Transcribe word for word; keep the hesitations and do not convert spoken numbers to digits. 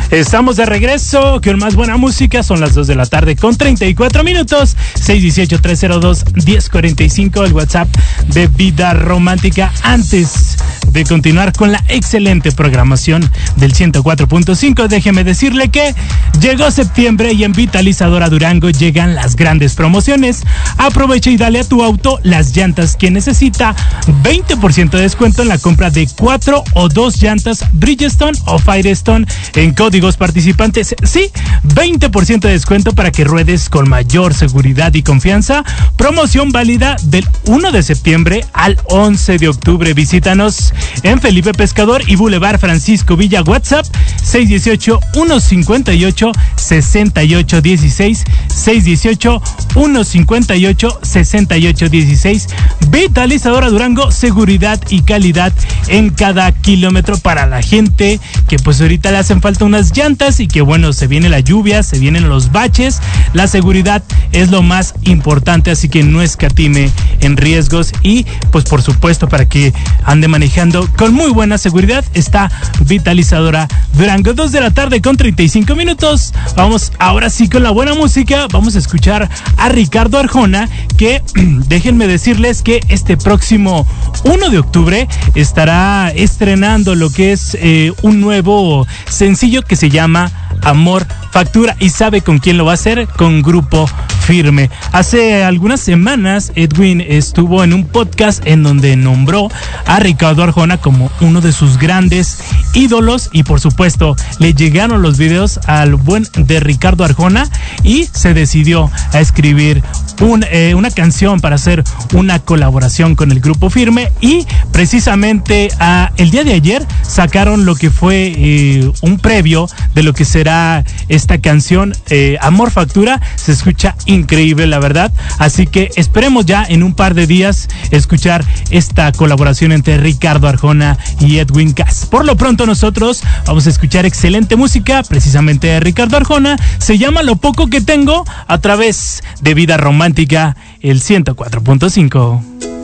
Estamos de regreso con más buena música. Son las dos de la tarde con treinta y cuatro minutos. seis uno ocho, tres cero dos, uno cero cuatro cinco, el WhatsApp de Vida Romántica. Antes de continuar con la excelente programación del ciento cuatro punto cinco, déjeme decirle que llegó septiembre y en Vitalizadora Durango llegan las grandes promociones. Aprovecha y dale a tu auto las llantas que necesita. veinte por ciento de descuento en la compra de cuatro o dos llantas Bridgestone o Firestone en códigos participantes. Sí, veinte por ciento de descuento para que ruedes con mayor seguridad y confianza. Promoción válida del uno de septiembre al once de octubre. Visítanos en Felipe Pescador y Boulevard Francisco Villa. WhatsApp seis uno ocho, uno cinco ocho, seis ocho uno seis, seis uno ocho, uno cinco ocho, seis ocho uno seis. Vitalizadora Durango, seguridad y calidad en cada kilómetro para la gente que pues ahorita le hacen falta unas llantas y que bueno, se viene la lluvia, se vienen los baches. La seguridad es lo más importante, así que no escatime en riesgos y pues por supuesto para que ande manejando con muy buena seguridad está Vitalizadora Durango. Dos de la tarde con treinta y cinco minutos. Vamos ahora sí con la buena música. Vamos a escuchar a Ricardo Arjona, que déjenme decirles que este próximo uno de octubre estará estrenando lo que es eh, un nuevo sencillo que se llama Amor Factura. ¿Y sabe con quién lo va a hacer? Con Grupo Firme. Hace algunas semanas Edwin estuvo en un podcast en donde nombró a Ricardo Arjona como uno de sus grandes ídolos y por supuesto le llegaron los videos al buen de Ricardo Arjona y se decidió a escribir un, eh, una canción para hacer una colaboración con el Grupo Firme y precisamente uh, el día de ayer sacaron lo que fue eh, un previo de lo que será esta canción eh, Amor Factura. Se escucha increíble, la verdad, así que esperemos ya en un par de días escuchar esta colaboración entre Ricardo Arjona y Edwin Cass. Por lo pronto nosotros vamos a escuchar excelente música precisamente de Ricardo Arjona. Se llama Lo Poco Que Tengo a través de Vida Romántica, el ciento cuatro punto cinco.